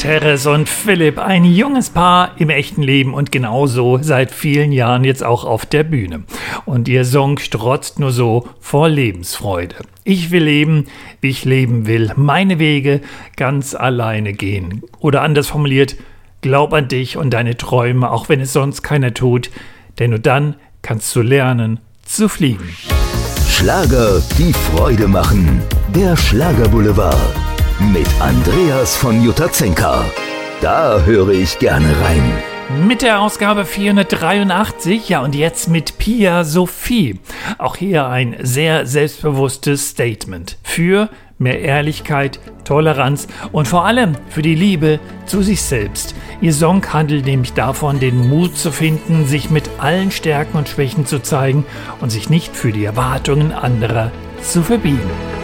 Teres und Philipp, ein junges Paar im echten Leben und genauso seit vielen Jahren jetzt auch auf der Bühne. Und ihr Song strotzt nur so vor Lebensfreude. Ich will leben, wie ich leben will, meine Wege ganz alleine gehen. Oder anders formuliert, glaub an dich und deine Träume, auch wenn es sonst keiner tut, denn nur dann kannst du lernen zu fliegen. Schlager, die Freude machen. Der Schlagerboulevard. Mit Andreas von Jutazenka. Da höre ich gerne rein. Mit der Ausgabe 483, ja, und jetzt mit Pia Sophie. Auch hier ein sehr selbstbewusstes Statement für mehr Ehrlichkeit, Toleranz und vor allem für die Liebe zu sich selbst. Ihr Song handelt nämlich davon, den Mut zu finden, sich mit allen Stärken und Schwächen zu zeigen und sich nicht für die Erwartungen anderer zu verbiegen.